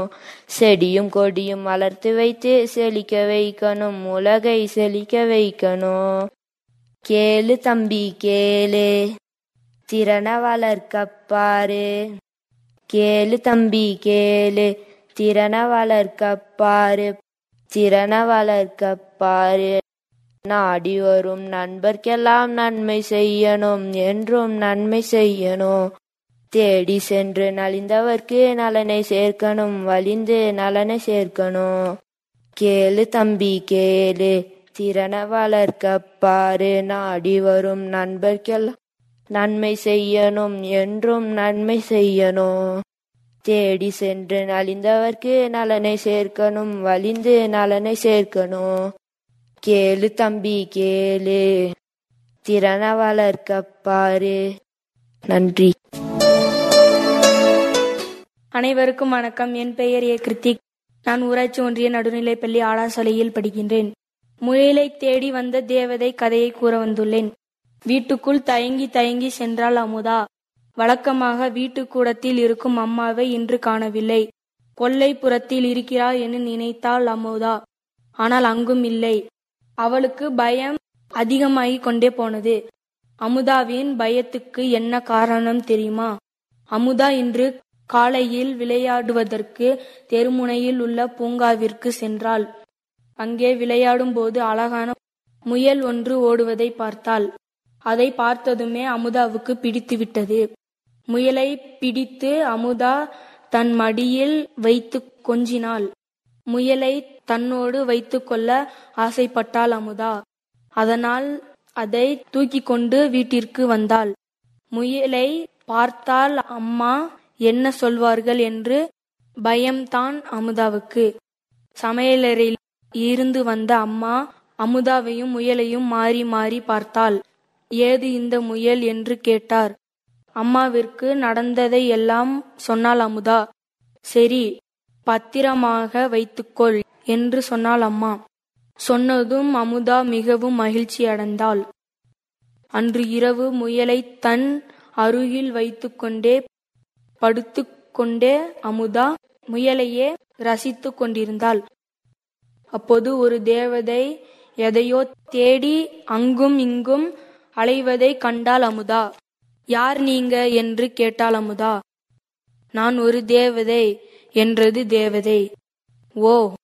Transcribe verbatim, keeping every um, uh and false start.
செடியும் கொடியும் வளர்த்து வைத்து செழிக்க வைக்கணும், உலகை செழிக்க வைக்கணும். கேளு தம்பி கேளு, திறனை வளர்க்கப்பாரு. கேளு தம்பி கேளு, திறனை வளர்க்கப்பாரு. திறனை வளர்க்கப்பாரு. நாடி வரும் நண்பர்க்கெல்லாம் நன்மை செய்யணும், என்றும் நன்மை செய்யணும். தேடி சென்று நலிந்தவர்க்கு நலனை சேர்க்கணும், வலிந்து நலனை சேர்க்கணும். கேளு தம்பி கேளு, திறனை வளர்க்கப்பாரு. நாடி வரும் நண்பர்க்கெல்லாம் நன்மை செய்யணும், என்றும் நன்மை செய்யணும். தேடி சென்று நலிந்தவர்க்கு நலனை சேர்க்கணும், வலிந்து நலனை சேர்க்கணும். கேளு தம்பி கேளு, திறனை வளர்க்கப்பாரு. நன்றி. அனைவருக்கும் வணக்கம். என் பெயர் ஏ கிருத்திக். நான் ஊராட்சி ஒன்றிய நடுநிலைப்பள்ளி ஆடாசாலையில் படிக்கின்றேன். முயலை தேடி வந்த தேவதை கதையை கூற வந்துள்ளேன். வீட்டுக்குள் தயங்கி தயங்கி சென்றாள் அமுதா. வழக்கமாக வீட்டுக்கூடத்தில் இருக்கும் அம்மாவை இன்று காணவில்லை. கொல்லைப்புறத்தில் இருக்கிறாள் என நினைத்தாள் அமுதா. ஆனால் அங்கும் இல்லை. அவளுக்கு பயம் அதிகமாகிக் கொண்டே போனது. அமுதாவின் பயத்துக்கு என்ன காரணம் தெரியுமா? அமுதா இன்று காலையில் விளையாடுவதற்கு தெருமுனையில் உள்ள பூங்காவிற்கு சென்றாள். அங்கே விளையாடும் போது அழகான முயல் ஒன்று ஓடுவதை பார்த்தாள். அதை பார்த்ததுமே அமுதாவுக்கு பிடித்துவிட்டது. முயலை பிடித்து அமுதா தன் மடியில் வைத்து கொஞ்சினாள். முயலை தன்னோடு வைத்து கொள்ள ஆசைப்பட்டாள் அமுதா. அதனால் அதை தூக்கி கொண்டு வீட்டிற்கு வந்தாள். முயலை பார்த்தால் அம்மா என்ன சொல்வார்கள் என்று பயம்தான் அமுதாவுக்கு. சமையலறையில் இருந்து வந்த அம்மா அமுதாவையும் முயலையும் மாறி மாறி பார்த்தாள். ஏது இந்த முயல் என்று கேட்டார். அம்மாவிற்கு நடந்ததை எல்லாம் சொன்னாள் அமுதா. சரி, பத்திரமாக வைத்துக்கொள் என்று சொன்னாள் அம்மா. சொன்னதும் அமுதா மிகவும் மகிழ்ச்சி அடைந்தாள். அன்று இரவு முயலை தன் அருகில் வைத்துக்கொண்டே படுத்து கொண்டே அமுதா முயலையே ரசித்து கொண்டிருந்தாள். அப்போது ஒரு தேவதை எதையோ தேடி அங்கும் இங்கும் அலைவதை கண்டாள் அமுதா. யார் நீங்க என்று கேட்டாள் அமுதா. நான் ஒரு தேவதை என்றது தேவதை. ஓ,